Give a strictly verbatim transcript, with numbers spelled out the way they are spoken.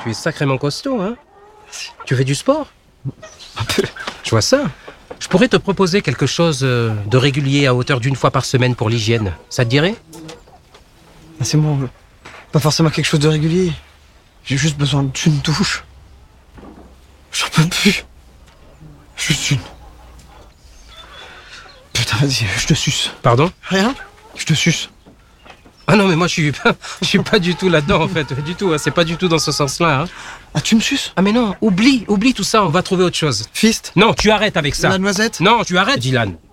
tu es sacrément costaud, hein. Tu fais du sport? Un peu. Je vois ça. Je pourrais te proposer quelque chose de régulier à hauteur d'une fois par semaine pour l'hygiène. Ça te dirait? Ah, c'est bon. Pas forcément quelque chose de régulier. J'ai juste besoin d'une douche. J'en peux plus. Juste une. Putain, vas-y, je te suce. Pardon? Rien? Je te suce. Ah non, mais moi, je suis pas, je suis pas du tout là-dedans, en fait. Du tout, hein. C'est pas du tout dans ce sens-là. Hein. Ah, tu me suces? Ah mais non, oublie, oublie tout ça, on va trouver autre chose. Fist? Non, tu arrêtes avec ça. La noisette? Non, tu arrêtes, Dylan.